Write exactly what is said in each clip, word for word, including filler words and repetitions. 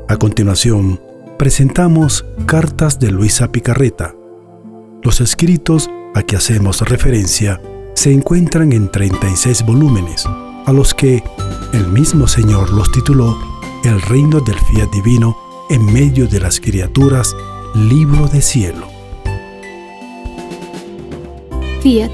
A continuación, presentamos Cartas de Luisa Picarreta. Los escritos a que hacemos referencia se encuentran en treinta y seis volúmenes, a los que el mismo Señor los tituló El reino del fiat divino en medio de las criaturas, libro de cielo. Fiat,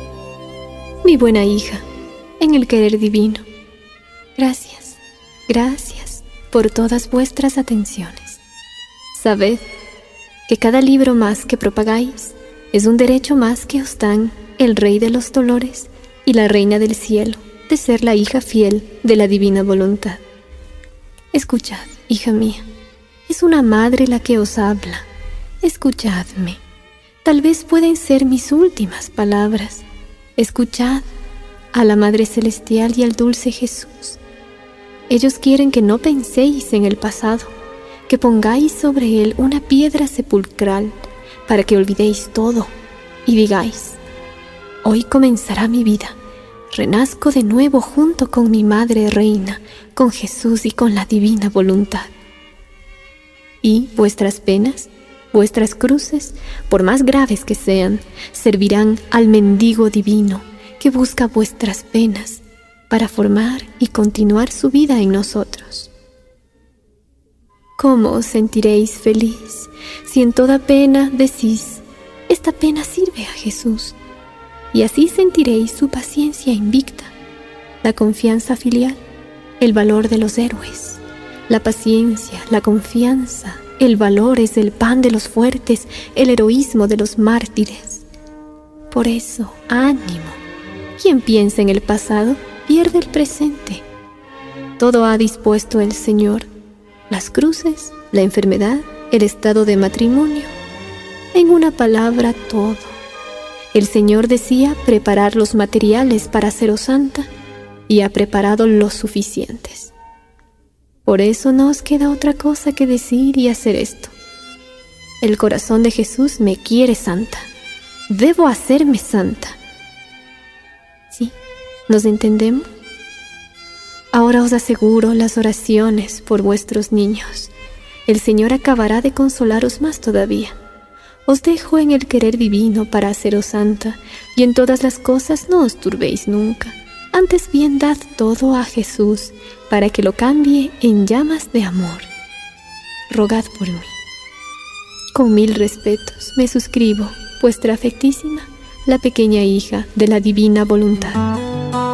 mi buena hija, en el querer divino. Gracias, gracias por todas vuestras atenciones. Sabed que cada libro más que propagáis es un derecho más que os dan el Rey de los dolores y la Reina del cielo de ser la hija fiel de la divina voluntad. Escuchad, hija mía, es una madre la que os habla. Escuchadme, tal vez pueden ser mis últimas palabras. Escuchad a la Madre Celestial y al dulce Jesús. Ellos quieren que no penséis en el pasado, que pongáis sobre él una piedra sepulcral para que olvidéis todo y digáis: hoy comenzará mi vida, renazco de nuevo junto con mi Madre Reina, con Jesús y con la divina voluntad. Y vuestras penas, vuestras cruces, por más graves que sean, servirán al mendigo divino que busca vuestras penas para formar y continuar su vida en nosotros. ¿Cómo os sentiréis feliz si en toda pena decís: esta pena sirve a Jesús? Y así sentiréis su paciencia invicta, la confianza filial, el valor de los héroes. La paciencia, la confianza, el valor es el pan de los fuertes, el heroísmo de los mártires. Por eso, ánimo. Quien piensa en el pasado, pierde el presente. Todo ha dispuesto el Señor: las cruces, la enfermedad, el estado de matrimonio. En una palabra, todo. El Señor decía preparar los materiales para haceros santa, y ha preparado los suficientes. Por eso no os queda otra cosa que decir y hacer esto: el corazón de Jesús me quiere santa. Debo hacerme santa. ¿Sí? ¿Nos entendemos? Ahora os aseguro las oraciones por vuestros niños. El Señor acabará de consolaros más todavía. Os dejo en el querer divino para haceros santa, y en todas las cosas no os turbéis nunca. Antes bien dad todo a Jesús, para que lo cambie en llamas de amor. Rogad por mí. Con mil respetos me suscribo, vuestra afectísima, la pequeña hija de la divina voluntad.